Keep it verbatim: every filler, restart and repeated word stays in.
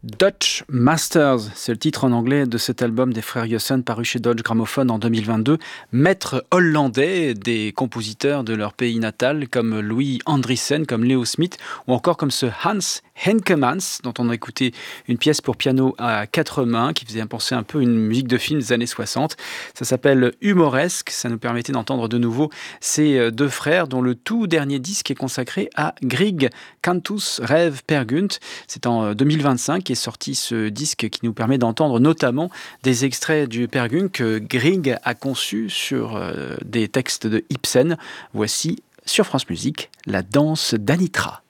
Dutch Masters, c'est le titre en anglais de cet album des frères Jossen paru chez Dodge Gramophone en deux mille vingt-deux. Maîtres hollandais, des compositeurs de leur pays natal comme Louis Andriessen, comme Leo Smith ou encore comme ce Hans Henkemans dont on a écouté une pièce pour piano à quatre mains qui faisait penser un peu à une musique de film des années soixante. Ça s'appelle Humoresque, ça nous permettait d'entendre de nouveau ces deux frères dont le tout dernier disque est consacré à Grieg Cantus Rêve Per Gunt. C'est en deux mille vingt-cinq qu'est sorti ce disque qui nous permet d'entendre notamment des extraits du Per Gunt que Grieg a conçu sur euh, des textes de Ibsen. Voici sur France Musique la danse d'Anitra.